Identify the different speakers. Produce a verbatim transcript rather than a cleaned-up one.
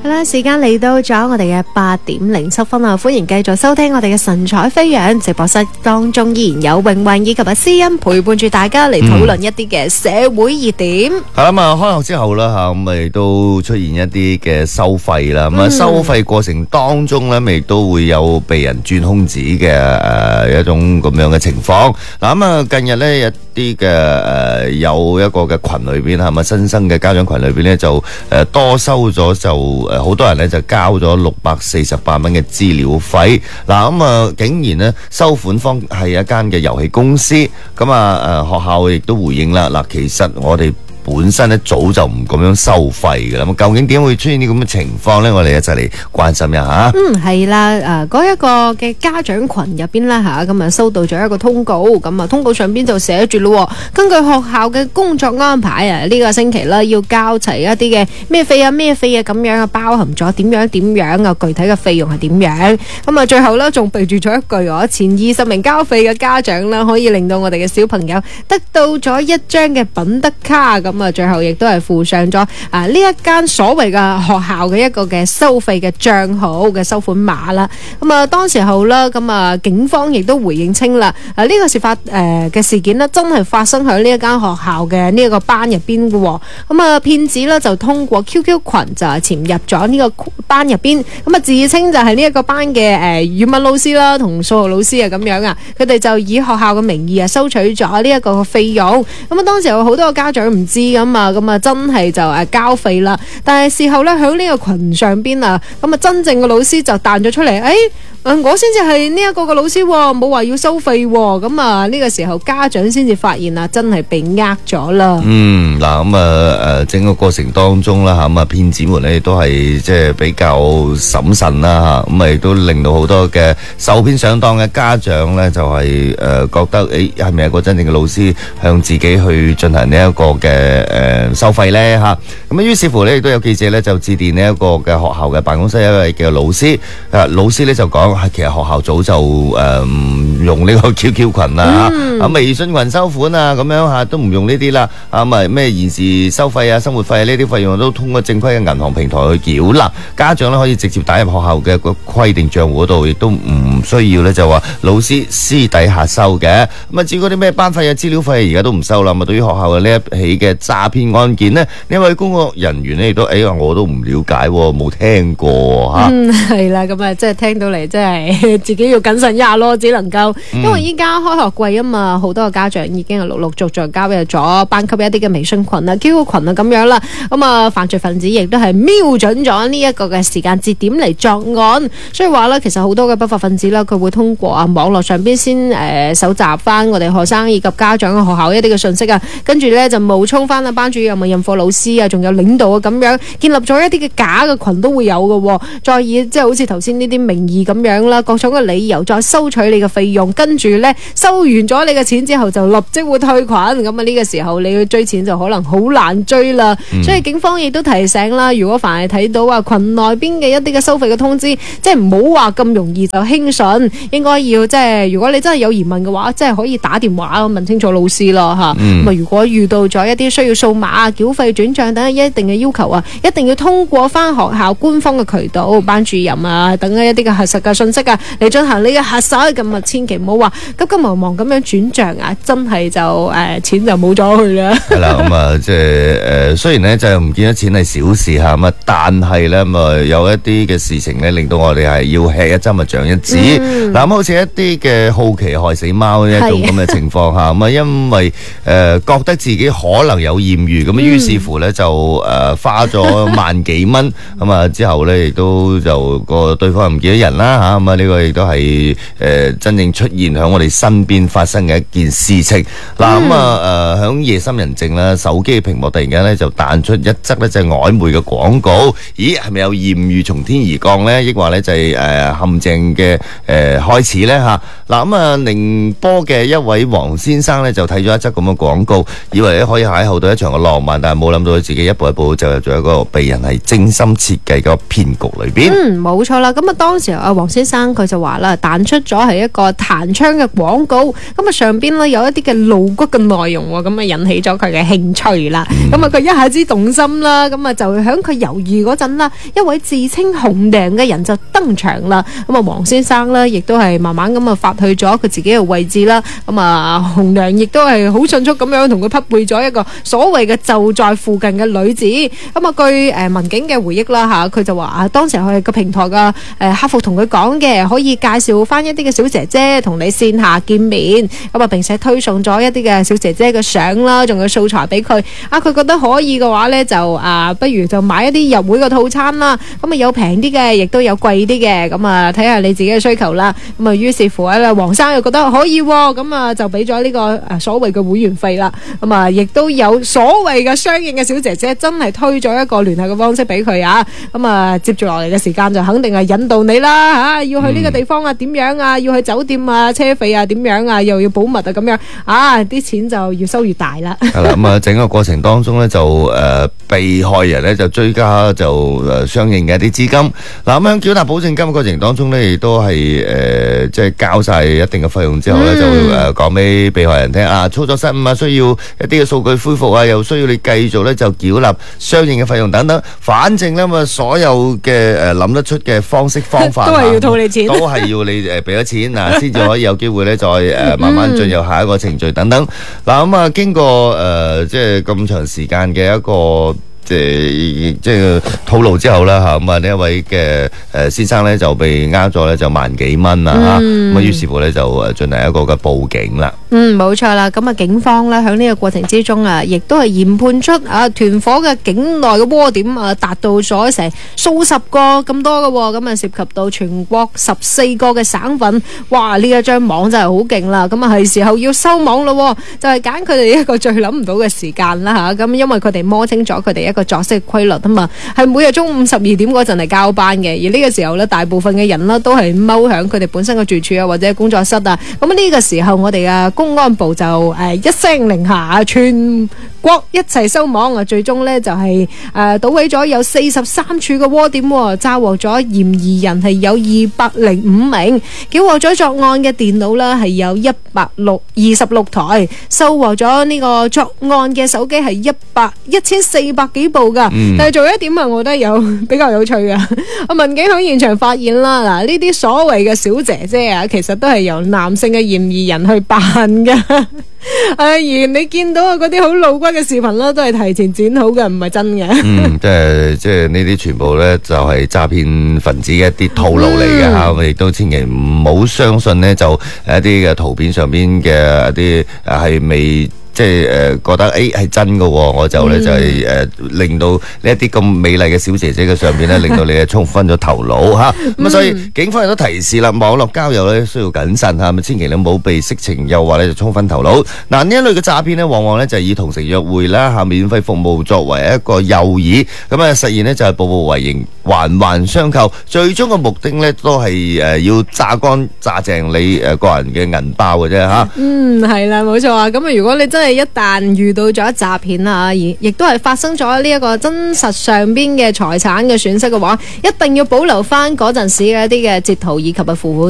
Speaker 1: 好啦，時間嚟到咗我哋嘅八點零七分啊！歡迎繼續收聽我哋嘅神采飛揚直播室當中，依然有泳運以及阿思欣陪伴住大家嚟討論一啲嘅社會熱點。
Speaker 2: 係啦，咁啊開學之後啦吓，咁咪都出現一啲嘅收費啦。咁啊收費過程當中咧，咪都會有被人鑽空子嘅誒一種咁樣嘅情況。嗱咁啊近日咧一啲嘅誒有一個嘅群裏邊係咪新生嘅家長群裏邊咧就誒多收咗就。誒好多人咧就交咗六百四十八蚊嘅資料費，嗱咁啊竟然咧收款方係一間嘅遊戲公司，咁啊誒學校亦都回應啦，嗱其實我哋本身咧早就唔咁樣收費嘅啦，咁究竟點會出現啲咁嘅情況咧？我哋一齊嚟關心一下。
Speaker 1: 嗯，係啦，誒嗰一個嘅家長群入邊啦嚇，咁啊收到咗一個通告，咁啊通告上邊就寫住咯，根據學校嘅工作安排啊，呢個星期啦要交齊一啲嘅咩費啊咩費啊咁樣啊，包含咗點樣點樣啊，具體嘅費用係點樣？咁啊最後咧仲備注咗一句話，前二十名交費嘅家長啦，可以令到我哋嘅小朋友得到咗一張嘅品德卡。咁啊，最後亦都係附上咗啊呢一間所謂嘅學校嘅一個嘅收費嘅帳號嘅收款碼啦。咁啊，當時候啦，咁啊，警方亦都回應稱啦，啊呢個事發誒嘅事件呢，真係發生喺呢一間學校嘅呢一個班入邊嘅。咁啊，騙子呢就通過 Q Q 群就係潛入咗呢個班入邊，咁啊自稱就係呢一個班嘅誒語文老師啦，同數學老師啊咁樣啊，佢哋就以學校嘅名義啊收取咗呢一個費用。咁啊，當時有好多個家長唔知咁啊，咁啊真係就誒交費啦。但係事後咧喺呢個群上邊啊，咁啊真正嘅老師就彈咗出嚟，誒、哎，我先至係呢一個嘅老師，冇話要收費。咁啊呢個時候家長先至發現啊，真係被呃咗啦。
Speaker 2: 嗯，嗱咁啊誒整個過程當中啦吓，咁啊騙子們咧都係即係比較審慎啦吓，咁啊亦都令到好多嘅受騙上當嘅家長咧就係、是、誒、呃、覺得誒係咪一個真正嘅老師向自己去進行呢一個嘅誒、呃、收費咧吓，咁啊於是乎咧亦都有記者咧就致電呢一個嘅學校嘅辦公室一位嘅老師，誒老師咧就講係其實學校早就誒、呃、用呢個 Q Q 群啊，嗯、啊微信群收款啊咁樣吓都唔用呢啲啦，啊咪咩現時收費啊生活費呢啲費用都通過正規嘅銀行平台去繳納，家長咧可以直接打入學校嘅個規定賬戶嗰度，亦都唔需要咧就話老師私底下收嘅。咁啊至於嗰啲咩班費啊資料費而家都唔收啦。咁啊對於學校嘅呢一起嘅詐騙案件呢，呢位工作人員咧亦都誒我都唔了解，冇聽過吓。
Speaker 1: 嗯係啦，咁啊即係聽到嚟，即係自己要謹慎一下咯，只能夠、嗯、因為依家開學季啊嘛，好多嘅家長已經係陸陸續續加入咗班級一啲嘅微信群啊、Q Q 群啊咁樣啦。咁啊，犯罪分子亦都係瞄準咗呢一個嘅時間節點嚟作案，所以話咧，其實好多嘅不法分子啦，佢會通過啊網絡上邊先誒搜集翻我哋學生以及家長嘅學校一啲嘅信息啊，跟住咧就冒充翻啊班主任啊、任課老師啊，仲有領導啊咁樣，建立咗一啲嘅假嘅群都會有嘅，再以即係好似頭先呢啲名義咁樣啦，各種嘅理由再收取你嘅費用，跟住咧收完咗你嘅錢之後就立即會退款，咁啊呢個時候你要追錢就可能好難追啦。嗯、所以警方亦都提醒啦，如果凡係睇到啊群內邊嘅一啲嘅收費嘅通知，即係唔好話咁容易就輕信，應該要即係如果你真係有疑問嘅話，即係可以打電話問清楚老師咯吓。咁啊、嗯、如果遇到咗一啲需要掃碼啊、繳費轉賬等一定嘅要求啊，一定要通過翻學校官方嘅渠道、班主任啊等一啲嘅核實嘅信息啊嚟進行你嘅核實。咁啊千祈唔好話急急忙忙咁樣轉賬啊，真係就誒、呃、錢就冇咗去啦。係啦，
Speaker 2: 咁啊即係誒雖然咧就唔見咗錢係小事吓，咁啊但係咧咁啊有一啲嘅事情咧令到我哋係要吃一針啊長一智。嗱、嗯，咁好似一啲嘅好奇害死貓呢一種咁嘅情況下，咁啊因為誒、呃、覺得自己可能有艷遇，咁啊於是乎咧就誒、呃、花咗萬幾蚊，咁啊之後咧亦都就個對方又唔見咗人啦吓，咁啊呢個亦都係誒真正出現喺我哋身邊發生嘅一件事情。嗱咁啊誒響夜深人靜啦，手機嘅屏幕突然間咧就彈出一則咧就係曖昧嘅廣告，咦係咪有艷遇從天而降咧？抑或咧就係誒陷阱嘅誒開始咧吓？嗱咁啊寧波嘅一位黃先生咧就睇咗一則咁嘅廣告，以為咧可以邂逅候到一場嘅浪漫，但係冇諗到自己一步一步就入咗一個被人係精心設計嘅騙局裏邊。
Speaker 1: 嗯，冇錯啦。咁啊，當時阿黃先生佢就話啦，彈出咗係一個彈槍嘅廣告，咁啊上邊呢有一啲嘅露骨嘅內容喎，咁啊引起咗佢嘅興趣啦。咁啊佢一下子動心啦，咁啊就響佢猶豫嗰陣啦，一位自稱紅娘嘅人就登場啦。咁啊黃先生呢亦都係慢慢咁啊發去咗佢自己嘅位置啦。咁啊紅娘亦都係好迅速咁樣同佢匹配咗一個所謂嘅就在附近嘅女子。咁啊據誒民警嘅回憶啦吓，佢就話啊當時佢個平台嘅誒客服同佢講嘅，可以介紹翻一啲嘅小姐姐同你線下見面。咁啊並且推送咗一啲嘅小姐姐嘅相啦，仲有素材俾佢。啊佢覺得可以嘅話咧，就啊不如就買一啲入會嘅套餐啦。咁啊有平啲嘅，亦都有貴啲嘅。咁啊睇下你自己嘅需求啦。咁啊於是乎咧，黃生又覺得可以，咁啊就俾咗呢個誒所謂嘅會員費啦。咁啊亦都有所謂嘅相應嘅小姐姐真係推咗一個聯繫嘅方式俾佢啊。咁啊接住落嚟嘅時間就肯定係引導你啦吓，要去呢個地方啊點樣啊，要去酒店啊車費啊點樣啊，又要保密啊咁樣啊，啲錢就越收越大啦。
Speaker 2: 係啦，咁啊整個過程當中咧就誒被害人咧就追加就誒相應嘅一啲資金。嗱咁喺繳納保證金嘅過程當中咧，亦都係誒即係交晒一定嘅費用之後咧，就誒講俾被害人聽啊，操作失誤啊，需要一啲嘅數據恢復啊，又需要你繼續咧就繳納相應嘅費用等等。反正咧嘛，所有嘅誒諗得出嘅方式方法
Speaker 1: 都係要套你錢，
Speaker 2: 都係要你誒俾咗錢嗱，先至可以有機會咧再誒慢慢進入下一個程序等等。嗱咁啊，經過誒即係咁長時間嘅一個即係即係套路之後啦嚇，咁啊呢一位嘅誒先生咧就被呃咗咧就萬幾蚊啦嚇，咁啊於是乎咧就誒進行一個嘅報警啦。
Speaker 1: 嗯，冇錯啦。咁啊，警方咧喺呢個過程之中啊，亦都係研判出啊團伙嘅境內嘅窩點啊，達到咗成數十個咁多嘅，咁啊涉及到全國十四個嘅省份。哇！呢一張網真係好勁啦。咁啊係時候要收網咯，就係揀佢哋一個最諗唔到嘅時間啦嚇。咁因為佢哋摸清咗佢哋一個作息規律啊嘛，係每日中午十二點嗰陣係交班嘅，而呢個時候咧，大部分嘅人啦都係踎響佢哋本身嘅住處啊或者工作室啊。咁呢個時候我哋啊〜公安部就誒一聲令下，全國一齊收網啊！最終呢就係誒搗毀咗有四十三處嘅窩點，抓獲咗嫌疑人係有二百零五名，繳獲咗作案嘅電腦啦係有一百六二十六台，收獲咗呢個作案嘅手機係一百一千四百幾部噶。嗯、但係做一點啊，我覺得有比較有趣噶。啊，民警喺現場發現啦，嗱呢啲所謂嘅小姐姐啊，其實都係由男性嘅嫌疑人去扮噶。誒，而你見到嗰啲好露骨嘅視頻啦，都係提前剪好嘅，唔係真嘅。嗯，
Speaker 2: 即係即係呢啲全部咧，就係詐騙分子嘅一啲套路嚟嘅吓，我哋都千祈唔好相信呢，就一啲嘅圖片上邊嘅一啲誒係未。即係誒、呃、覺得誒係真嘅，我就咧、嗯、就係、是、誒、呃、令到呢一啲咁美麗嘅小姐姐嘅上邊咧，令到你係沖昏咗頭腦嚇。咁、嗯、所以警方亦都提示啦，網絡交友咧需要謹慎嚇，咁千祈你唔好被色情誘惑咧就沖昏頭腦。嗱呢一類嘅詐騙咧，往往咧就係以同城約會啦嚇免費服務作為一個誘餌，咁啊實現咧就係步步為營，環環相扣，最終嘅目的咧都係誒要榨乾榨淨你誒個人嘅銀包嘅啫嚇。
Speaker 1: 嗯，係啦，冇錯啊。咁啊，如果你真係一旦遇到咗詐騙啊，而亦都係發生咗呢一個真實上邊嘅財產嘅損失嘅話，一定要保留翻嗰陣時嘅一啲嘅截圖以及嘅付款。